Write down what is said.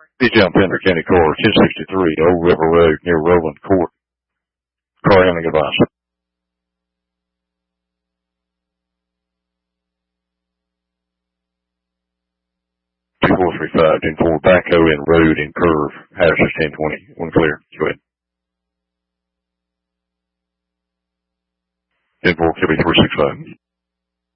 He's down Pender County Car, 1063, Old River Road, near Rowland Court. Car handling advice. 2435, 10-4, backhoe in road and curve, Harris's 1020. One clear. Go ahead. 10-4, KB 365.